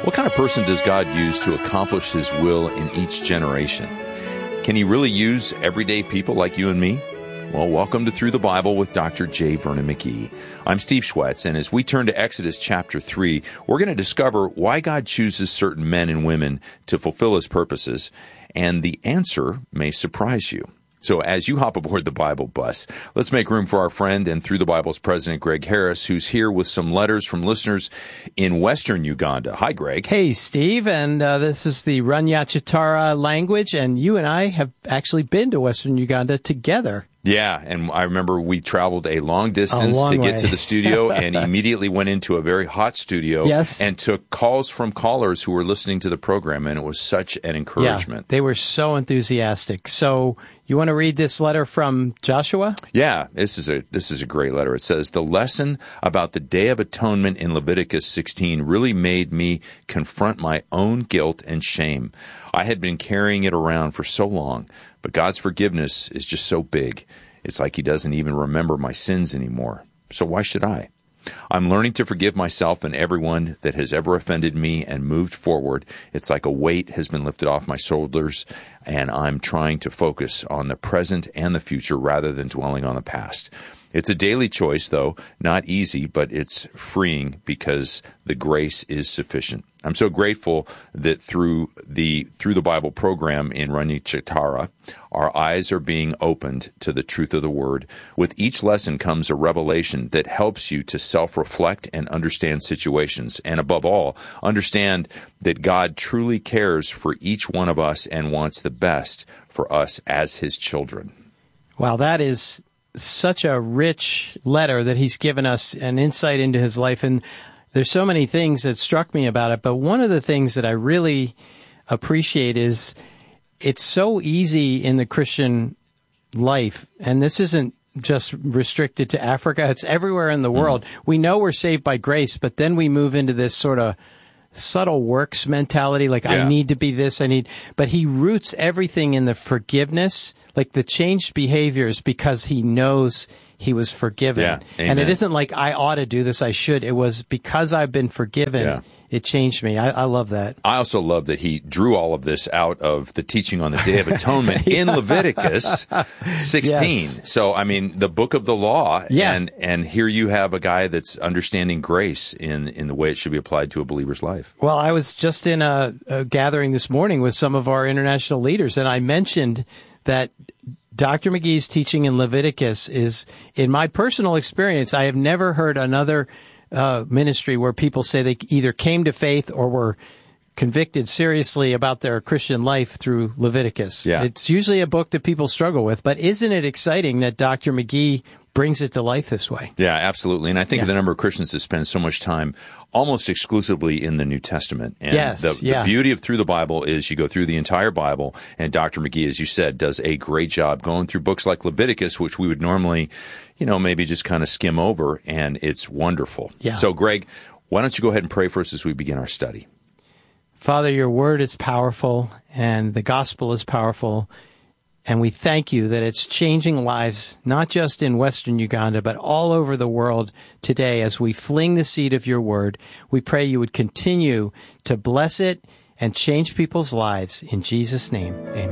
What kind of person does God use to accomplish His will in each generation? Can He really use everyday people like you and me? Well, welcome to Through the Bible with Dr. J. Vernon McGee. I'm Steve Schwetz, and as we turn to Exodus chapter 3, we're going to discover why God chooses certain men and women to fulfill His purposes, and the answer may surprise you. So as you hop aboard the Bible bus, let's make room for our friend and Through the Bible's president, Greg Harris, who's here with some letters from listeners in western Uganda. Hi, Greg. Hey, Steve, and this is the Ranyachitara language, and you and I have actually been to western Uganda together. Yeah, and I remember we traveled a long distance to get to the studio and immediately went into a very hot studio and took calls from callers who were listening to the program, and it was such an encouragement. Yeah, they were so enthusiastic. So you want to read this letter from Joshua? Yeah, this is a great letter. It says, "The lesson about the Day of Atonement in Leviticus 16 really made me confront my own guilt and shame. I had been carrying it around for so long, but God's forgiveness is just so big. It's like He doesn't even remember my sins anymore. So why should I? I'm learning to forgive myself and everyone that has ever offended me and moved forward. It's like a weight has been lifted off my shoulders, and I'm trying to focus on the present and the future rather than dwelling on the past. It's a daily choice, though, not easy, but it's freeing because the grace is sufficient." I'm so grateful that through the Bible program in Ranyachitara, our eyes are being opened to the truth of the Word. With each lesson comes a revelation that helps you to self-reflect and understand situations, and above all, understand that God truly cares for each one of us and wants the best for us as His children. Wow, that is such a rich letter that he's given us an insight into his life. And there's so many things that struck me about it. But one of the things that I really appreciate is it's so easy in the Christian life. And this isn't just restricted to Africa. It's everywhere in the world. We know we're saved by grace, but then we move into this sort of subtle works mentality, like I need to be this, but he roots everything in the forgiveness, like the changed behaviors, because he knows he was forgiven. Yeah, and it isn't like I ought to do this, I should. It was because I've been forgiven. It changed me. I love that. I also love that he drew all of this out of the teaching on the Day of Atonement in Leviticus 16. Yes. So, I mean, the book of the law, and here you have a guy that's understanding grace in the way it should be applied to a believer's life. Well, I was just in a gathering this morning with some of our international leaders, and I mentioned that Dr. McGee's teaching in Leviticus is, in my personal experience, I have never heard another ministry where people say they either came to faith or were convicted seriously about their Christian life through Leviticus. Yeah. It's usually a book that people struggle with, but isn't it exciting that Dr. McGee brings it to life this way? Yeah, absolutely. And I think of the number of Christians that spend so much time almost exclusively in the New Testament. And the beauty of Through the Bible is you go through the entire Bible, and Dr. McGee, as you said, does a great job going through books like Leviticus, which we would normally, maybe just kind of skim over, and it's wonderful. Yeah. So, Greg, why don't you go ahead and pray for us as we begin our study? Father, your word is powerful, and the gospel is powerful. And we thank you that it's changing lives, not just in western Uganda, but all over the world today as we fling the seed of your word. We pray you would continue to bless it and change people's lives. In Jesus' name,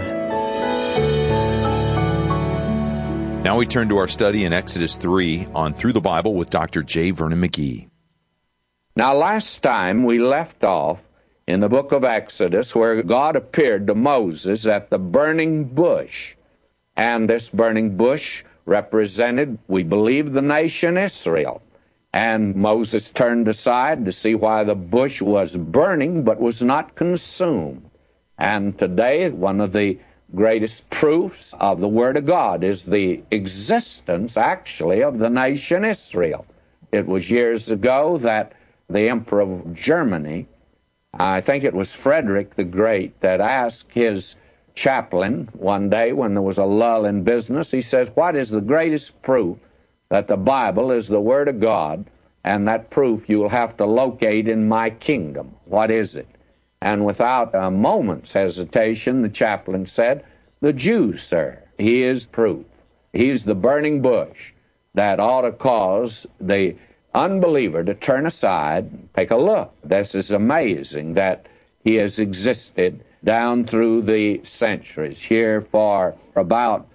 amen. Now we turn to our study in Exodus 3 on Through the Bible with Dr. J. Vernon McGee. Now, last time we left off in the book of Exodus, where God appeared to Moses at the burning bush. And this burning bush represented, we believe, the nation Israel. And Moses turned aside to see why the bush was burning but was not consumed. And today, one of the greatest proofs of the Word of God is the existence, actually, of the nation Israel. It was years ago that the Emperor of Germany, I think it was Frederick the Great, that asked his chaplain one day when there was a lull in business, he says, what is the greatest proof that the Bible is the Word of God, and that proof you will have to locate in my kingdom? What is it? And without a moment's hesitation, the chaplain said, the Jew, sir. He is proof. He's the burning bush that ought to cause the unbeliever to turn aside and take a look. This is amazing that he has existed down through the centuries, here for about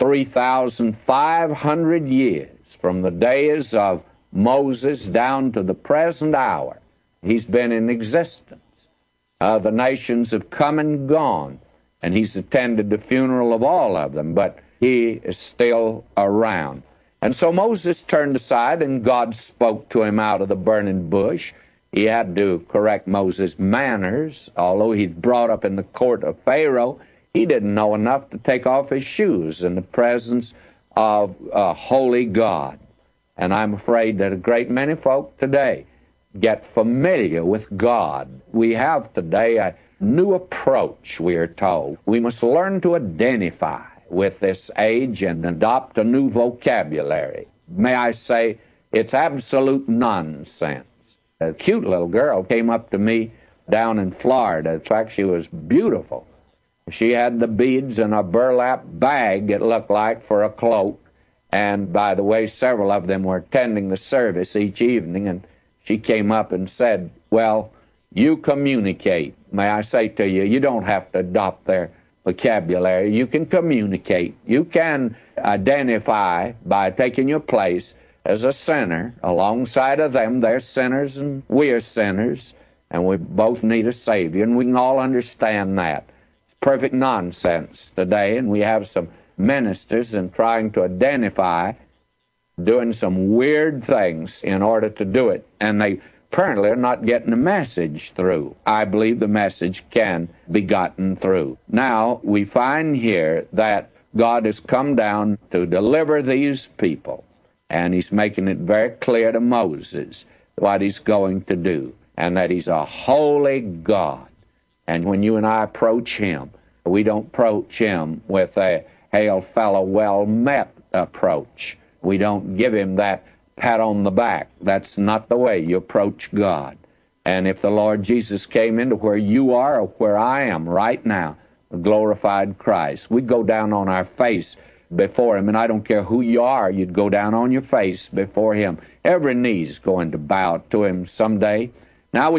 3,500 years, from the days of Moses down to the present hour. He's been in existence. The nations have come and gone, and he's attended the funeral of all of them, but he is still around. And so Moses turned aside, and God spoke to him out of the burning bush. He had to correct Moses' manners. Although he's brought up in the court of Pharaoh, he didn't know enough to take off his shoes in the presence of a holy God. And I'm afraid that a great many folk today get familiar with God. We have today a new approach, we are told. We must learn to identify with this age and adopt a new vocabulary. May I say, it's absolute nonsense. A cute little girl came up to me down in Florida. In fact, she was beautiful. She had the beads in a burlap bag, it looked like, for a cloak. And by the way, several of them were attending the service each evening, and she came up and said, well, you communicate. May I say to you, you don't have to adopt their vocabulary. You can communicate. You can identify by taking your place as a sinner. Alongside of them, they're sinners and we're sinners, and we both need a Savior, and we can all understand that. It's perfect nonsense today, and we have some ministers in trying to identify doing some weird things in order to do it, and they apparently are not getting the message through. I believe the message can be gotten through. Now, we find here that God has come down to deliver these people, and he's making it very clear to Moses what he's going to do, and that he's a holy God. And when you and I approach him, we don't approach him with a hail fellow, well met approach. We don't give him that pat on the back. That's not the way you approach God. And if the Lord Jesus came into where you are or where I am right now, the glorified Christ, we'd go down on our face before him, and I don't care who you are, you'd go down on your face before him. Every knee's going to bow to him someday. Now we